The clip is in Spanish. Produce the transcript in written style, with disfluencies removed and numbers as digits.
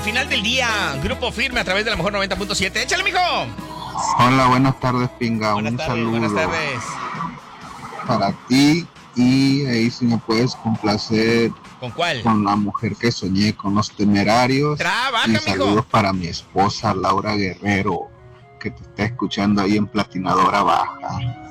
final del día. Grupo Firme a través de la mejor 90.7. Échale, mijo. Hola, buenas tardes, Pinga. Un saludo. Buenas tardes. Para ti, y ahí si me puedes complacer. ¿Con cuál? Con La Mujer que Soñé, con Los Temerarios. Trabaja, y saludos, mijo, para mi esposa Laura Guerrero, que te está escuchando ahí en Platinadora Baja.